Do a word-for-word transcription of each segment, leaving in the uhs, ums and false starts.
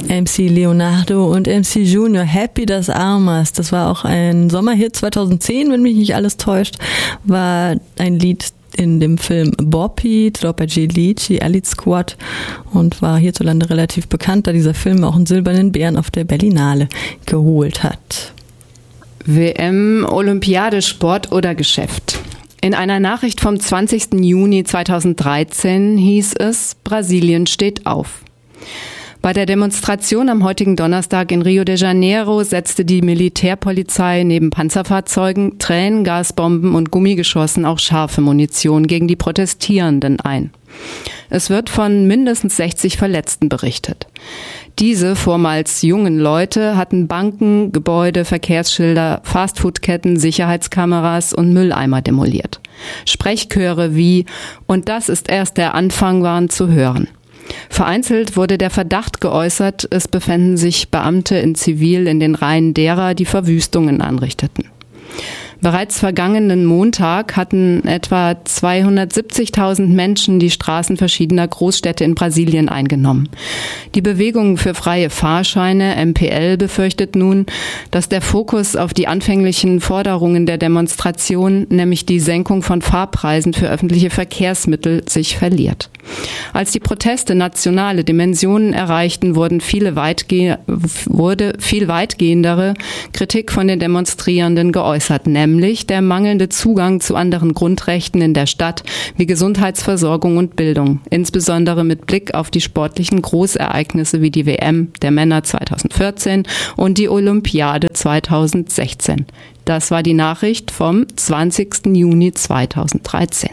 M C Leonardo und M C Junior, Happy das Armas. Das war auch ein Sommerhit zweitausendzehn, wenn mich nicht alles täuscht, war ein Lied in dem Film Boppi, Tropa de Elite, Elite Squad und war hierzulande relativ bekannt, da dieser Film auch einen silbernen Bären auf der Berlinale geholt hat. W M, Olympiade, Sport oder Geschäft? In einer Nachricht vom zwanzigsten Juni zweitausenddreizehn hieß es, Brasilien steht auf. Bei der Demonstration am heutigen Donnerstag in Rio de Janeiro setzte die Militärpolizei neben Panzerfahrzeugen, Tränengasbomben und Gummigeschossen auch scharfe Munition gegen die Protestierenden ein. Es wird von mindestens sechzig Verletzten berichtet. Diese vormals jungen Leute hatten Banken, Gebäude, Verkehrsschilder, Fastfoodketten, Sicherheitskameras und Mülleimer demoliert. Sprechchöre wie „Und das ist erst der Anfang" waren zu hören. Vereinzelt wurde der Verdacht geäußert, es befänden sich Beamte in Zivil in den Reihen derer, die Verwüstungen anrichteten. Bereits vergangenen Montag hatten etwa zweihundertsiebzigtausend Menschen die Straßen verschiedener Großstädte in Brasilien eingenommen. Die Bewegung für freie Fahrscheine, M P L, befürchtet nun, dass der Fokus auf die anfänglichen Forderungen der Demonstration, nämlich die Senkung von Fahrpreisen für öffentliche Verkehrsmittel, sich verliert. Als die Proteste nationale Dimensionen erreichten, wurden viele weitge- wurde viel weitgehendere Kritik von den Demonstrierenden geäußert, nämlich der mangelnde Zugang zu anderen Grundrechten in der Stadt wie Gesundheitsversorgung und Bildung, insbesondere mit Blick auf die sportlichen Großereignisse wie die W M der Männer zweitausendvierzehn und die Olympiade zweitausendsechzehn. Das war die Nachricht vom zwanzigsten Juni zweitausenddreizehn.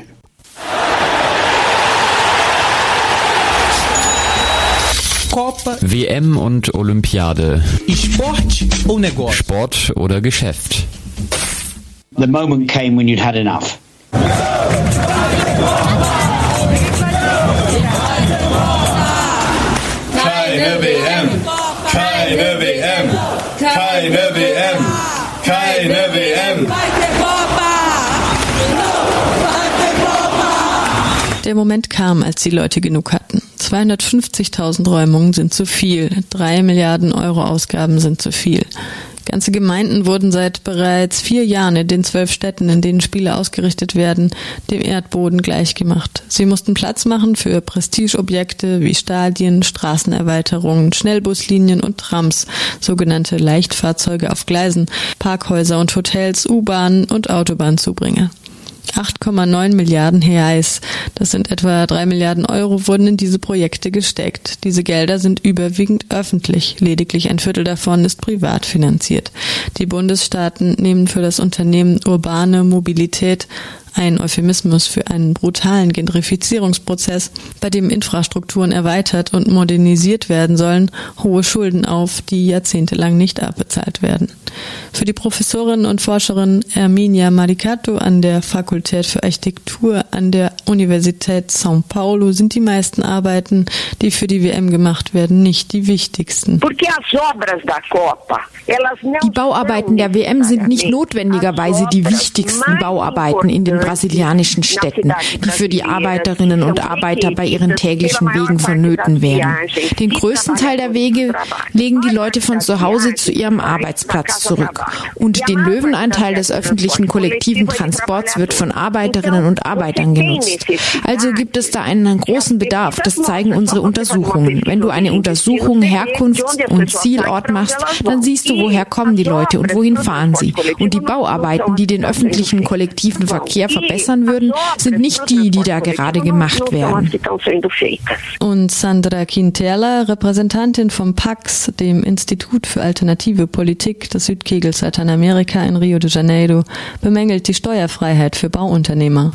W M und Olympiade. Sport oder Negócio? Sport oder Geschäft? The moment came when you'd had enough. Keine W M, keine W M, keine W M, keine W M. Der Moment kam, als die Leute genug hatten. zweihundertfünfzigtausend Räumungen sind zu viel, drei Milliarden Euro Ausgaben sind zu viel. Ganze Gemeinden wurden seit bereits vier Jahren in den zwölf Städten, in denen Spiele ausgerichtet werden, dem Erdboden gleichgemacht. Sie mussten Platz machen für Prestigeobjekte wie Stadien, Straßenerweiterungen, Schnellbuslinien und Trams, sogenannte Leichtfahrzeuge auf Gleisen, Parkhäuser und Hotels, U-Bahnen und Autobahnzubringer. acht Komma neun Milliarden Reais, das sind etwa drei Milliarden Euro, wurden in diese Projekte gesteckt. Diese Gelder sind überwiegend öffentlich, lediglich ein Viertel davon ist privat finanziert. Die Bundesstaaten nehmen für das Unternehmen Urbane Mobilität, ein Euphemismus für einen brutalen Gentrifizierungsprozess, bei dem Infrastrukturen erweitert und modernisiert werden sollen, hohe Schulden auf, die jahrzehntelang nicht abbezahlt werden. Für die Professorin und Forscherin Hermínia Maricato an der Fakultät für Architektur an der Universität São Paulo sind die meisten Arbeiten, die für die W M gemacht werden, nicht die wichtigsten. Die Bauarbeiten der W M sind nicht notwendigerweise die wichtigsten Bauarbeiten in den brasilianischen Städten, die für die Arbeiterinnen und Arbeiter bei ihren täglichen Wegen vonnöten wären. Den größten Teil der Wege legen die Leute von zu Hause zu ihrem Arbeitsplatz zurück. Und den Löwenanteil des öffentlichen kollektiven Transports wird von Arbeiterinnen und Arbeitern genutzt. Also gibt es da einen großen Bedarf, das zeigen unsere Untersuchungen. Wenn du eine Untersuchung Herkunfts- und Zielort machst, dann siehst du, woher kommen die Leute und wohin fahren sie. Und die Bauarbeiten, die den öffentlichen kollektiven Verkehr verbessern würden, sind nicht die, die da gerade gemacht werden. Und Sandra Quintela, Repräsentantin vom P A X, dem Institut für Alternative Politik des Südkegels Lateinamerika in Rio de Janeiro, bemängelt die Steuerfreiheit für Bauunternehmer.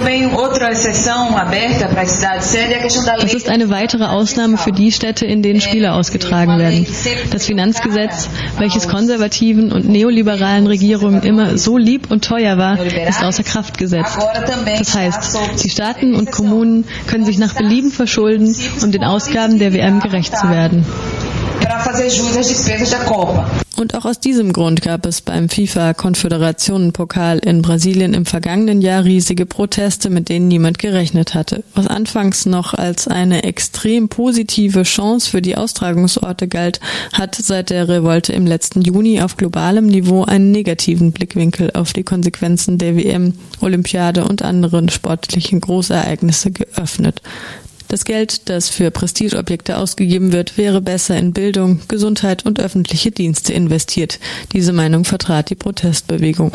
Das ist eine weitere Ausnahme für die Städte, in denen Spiele ausgetragen werden. Das Finanzgesetz, welches konservativen und neoliberalen Regierungen immer so lieb und teuer war, ist außer Kraft gesetzt. Das heißt, die Staaten und Kommunen können sich nach Belieben verschulden, um den Ausgaben der W M gerecht zu werden. Und auch aus diesem Grund gab es beim FIFA-Konföderationenpokal in Brasilien im vergangenen Jahr riesige Proteste, mit denen niemand gerechnet hatte. Was anfangs noch als eine extrem positive Chance für die Austragungsorte galt, hat seit der Revolte im letzten Juni auf globalem Niveau einen negativen Blickwinkel auf die Konsequenzen der W M, Olympiade und anderen sportlichen Großereignisse geöffnet. Das Geld, das für Prestigeobjekte ausgegeben wird, wäre besser in Bildung, Gesundheit und öffentliche Dienste investiert. Diese Meinung vertrat die Protestbewegung.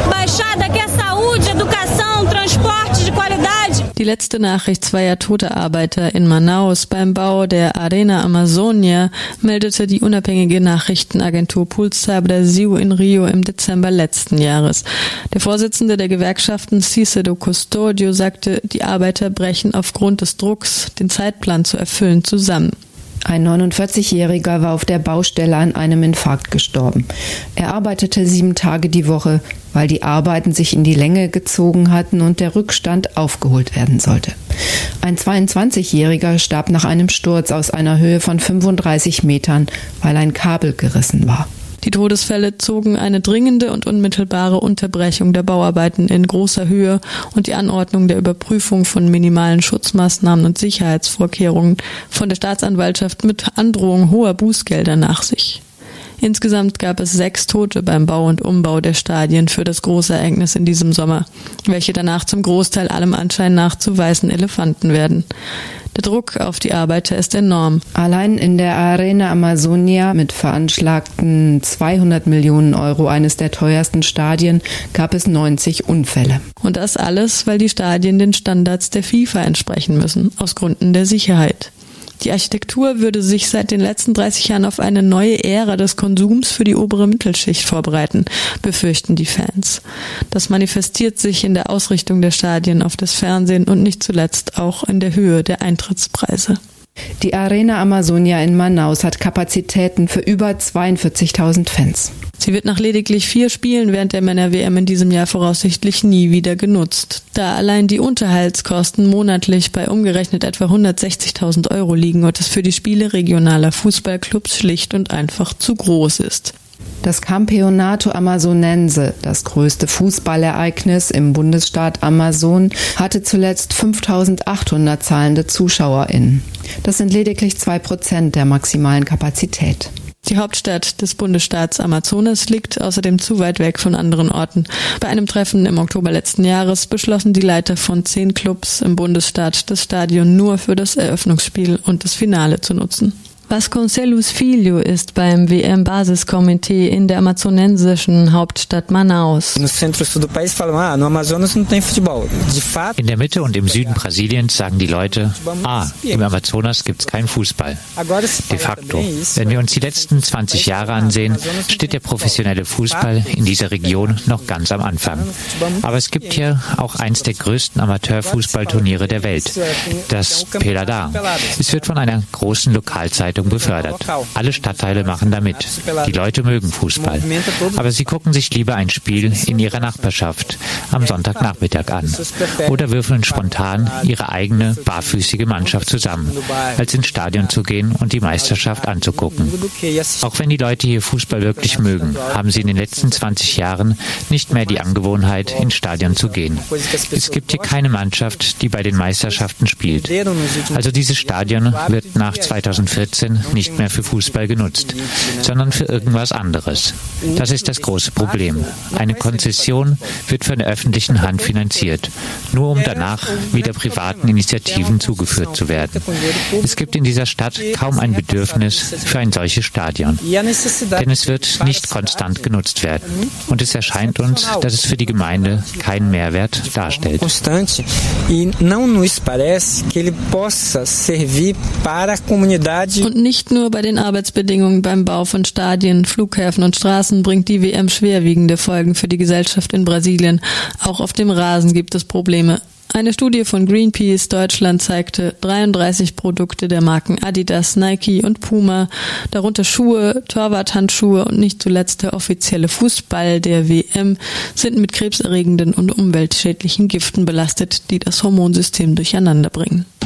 Die letzte Nachricht zweier toter Arbeiter in Manaus beim Bau der Arena Amazônia meldete die unabhängige Nachrichtenagentur Pulsar Brasil in Rio im Dezember letzten Jahres. Der Vorsitzende der Gewerkschaften Cícero Custódio sagte, die Arbeiter brechen aufgrund des Drucks, den Zeitplan zu erfüllen, zusammen. Ein neunundvierzigjähriger war auf der Baustelle an einem Infarkt gestorben. Er arbeitete sieben Tage die Woche, weil die Arbeiten sich in die Länge gezogen hatten und der Rückstand aufgeholt werden sollte. Ein zweiundzwanzigjähriger starb nach einem Sturz aus einer Höhe von fünfunddreißig Metern, weil ein Kabel gerissen war. Die Todesfälle zogen eine dringende und unmittelbare Unterbrechung der Bauarbeiten in großer Höhe und die Anordnung der Überprüfung von minimalen Schutzmaßnahmen und Sicherheitsvorkehrungen von der Staatsanwaltschaft mit Androhung hoher Bußgelder nach sich. Insgesamt gab es sechs Tote beim Bau und Umbau der Stadien für das Großereignis in diesem Sommer, welche danach zum Großteil allem Anschein nach zu weißen Elefanten werden. Der Druck auf die Arbeiter ist enorm. Allein in der Arena Amazônia mit veranschlagten zweihundert Millionen Euro, eines der teuersten Stadien, gab es neunzig Unfälle. Und das alles, weil die Stadien den Standards der FIFA entsprechen müssen, aus Gründen der Sicherheit. Die Architektur würde sich seit den letzten dreißig Jahren auf eine neue Ära des Konsums für die obere Mittelschicht vorbereiten, befürchten die Fans. Das manifestiert sich in der Ausrichtung der Stadien auf das Fernsehen und nicht zuletzt auch in der Höhe der Eintrittspreise. Die Arena Amazônia in Manaus hat Kapazitäten für über zweiundvierzigtausend Fans. Sie wird nach lediglich vier Spielen während der Männer-W M in diesem Jahr voraussichtlich nie wieder genutzt, da allein die Unterhaltskosten monatlich bei umgerechnet etwa hundertsechzigtausend Euro liegen und es für die Spiele regionaler Fußballclubs schlicht und einfach zu groß ist. Das Campeonato Amazonense, das größte Fußballereignis im Bundesstaat Amazon, hatte zuletzt fünftausendachthundert zahlende ZuschauerInnen. Das sind lediglich zwei Prozent der maximalen Kapazität. Die Hauptstadt des Bundesstaats Amazonas liegt außerdem zu weit weg von anderen Orten. Bei einem Treffen im Oktober letzten Jahres beschlossen die Leiter von zehn Clubs im Bundesstaat, das Stadion nur für das Eröffnungsspiel und das Finale zu nutzen. Vasconcelos Filho ist beim W M-Basiskomitee in der amazonensischen Hauptstadt Manaus. In der Mitte und im Süden Brasiliens sagen die Leute, ah, im Amazonas gibt es keinen Fußball. De facto. Wenn wir uns die letzten zwanzig Jahre ansehen, steht der professionelle Fußball in dieser Region noch ganz am Anfang. Aber es gibt hier auch eins der größten Amateurfußballturniere der Welt, das Pelada. Es wird von einer großen Lokalzeitung befördert. Alle Stadtteile machen da mit. Die Leute mögen Fußball. Aber sie gucken sich lieber ein Spiel in ihrer Nachbarschaft am Sonntagnachmittag an oder würfeln spontan ihre eigene barfüßige Mannschaft zusammen, als ins Stadion zu gehen und die Meisterschaft anzugucken. Auch wenn die Leute hier Fußball wirklich mögen, haben sie in den letzten zwanzig Jahren nicht mehr die Angewohnheit, ins Stadion zu gehen. Es gibt hier keine Mannschaft, die bei den Meisterschaften spielt. Also dieses Stadion wird nach zweitausendvierzehn nicht mehr für Fußball genutzt, sondern für irgendwas anderes. Das ist das große Problem. Eine Konzession wird von der öffentlichen Hand finanziert, nur um danach wieder privaten Initiativen zugeführt zu werden. Es gibt in dieser Stadt kaum ein Bedürfnis für ein solches Stadion, denn es wird nicht konstant genutzt werden. Und es erscheint uns, dass es für die Gemeinde keinen Mehrwert darstellt. Und nicht nur bei den Arbeitsbedingungen beim Bau von Stadien, Flughäfen und Straßen bringt die W M schwerwiegende Folgen für die Gesellschaft in Brasilien. Auch auf dem Rasen gibt es Probleme. Eine Studie von Greenpeace Deutschland zeigte, dreiunddreißig Produkte der Marken Adidas, Nike und Puma, darunter Schuhe, Torwarthandschuhe und nicht zuletzt der offizielle Fußball der W M, sind mit krebserregenden und umweltschädlichen Giften belastet, die das Hormonsystem durcheinander bringen.